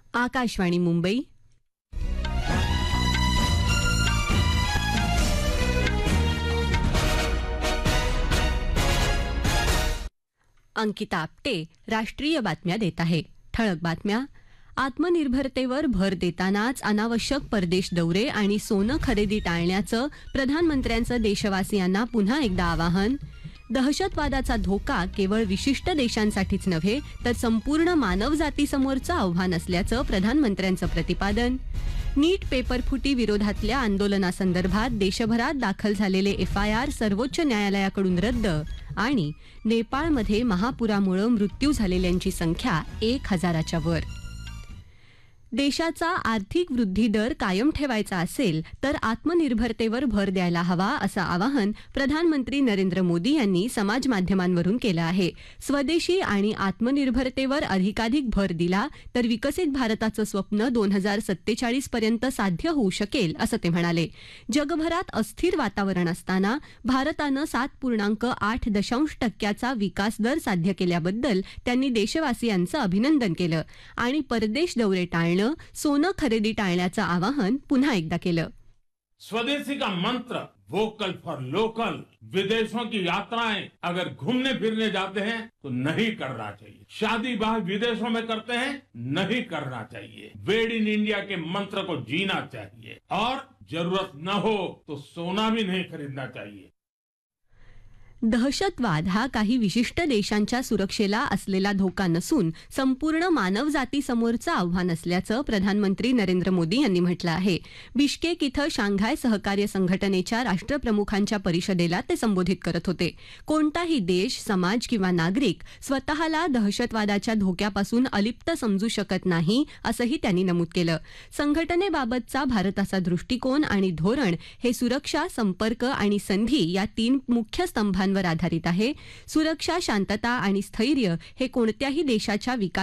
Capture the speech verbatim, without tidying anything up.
आकाशवाणी मुंबई. अंकिता आपटे राष्ट्रीय बातम्या देत आहे. ठळक बातम्या. आत्मनिर्भरतेवर भर देतानाच अनावश्यक परदेश दौरे आणि सोनं खरेदी टाळण्याचं प्रधानमंत्र्यांचं देशवासियांना पुन्हा एकदा आवाहन. दहशतवादाचा धोका केवळ विशिष्ट देशांसाठीच नव्हे तर संपूर्ण मानवजातीसमोरचं आव्हान असल्याचं प्रधानमंत्र्यांचं प्रतिपादन. नीट पेपरफुटी विरोधातल्या आंदोलनासंदर्भात देशभरात दाखल झालेले एफ आय आर सर्वोच्च न्यायालयाकडून रद्द. आणि नेपाळमध्ये महापुरामुळे मृत्यू झालेल्यांची संख्या एक हजाराच्या वर. देशाचा आर्थिक वृद्धी दर कायम ठेवायचा असेल तर आत्मनिर्भरतेवर भर द्यायला हवा असं आवाहन प्रधानमंत्री नरेंद्र मोदी यांनी समाज माध्यमांवरून केलं आहे. स्वदेशी आणि आत्मनिर्भरतेवर अधिकाधिक भर दिला तर विकसित भारताचं स्वप्न दोन हजार सत्तेचाळीस पर्यंत साध्य होऊ शकेल असं ते म्हणाले. जगभरात अस्थिर वातावरण असताना भारतानं सात पूर्णांक आठ दशांश टक्क्याचा विकास दर साध्य केल्याबद्दल त्यांनी देशवासियांचं अभिनंदन केलं आणि परदेश दौरे टाळणं, सोनं खरेदी टाळण्याचं आवाहन पुन्हा एकदा केलं. स्वदेशी का मंत्र वोकल फॉर लोकल. विदेशों की यात्राएं अगर घूमने फिरने जाते हैं तो नहीं करना चाहिए. शादी ब्याह विदेशों में करते हैं, नहीं करना चाहिए. मेड इन इंडिया के मंत्र को जीना चाहिए और जरूरत न हो तो सोना भी नहीं खरीदना चाहिए. दहशतवाद हा काही विशिष्ट देशांच्या सुरक्षेला असलेला धोका नसून संपूर्ण मानवजातीसमोरचं आव्हान असल्याचं प्रधानमंत्री नरेंद्र मोदी यांनी म्हटलं आहे. बिश्केक इथं शांघाय सहकार्य संघटनेच्या राष्ट्रप्रमुखांच्या परिषदेला ते संबोधित करत होते. कोणताही देश, समाज किंवा नागरिक स्वतःला दहशतवादाच्या धोक्यापासून अलिप्त समजू शकत नाही असंही त्यांनी नमूद केलं. संघटनेबाबतचा भारताचा दृष्टिकोन आणि धोरण हे सुरक्षा, संपर्क आणि संधी या तीन मुख्य स्तंभांवर वर आधारित आहे. सुरक्षा, शांतता आणि स्थैर्य हे कोणत्याही देशाच्या विकास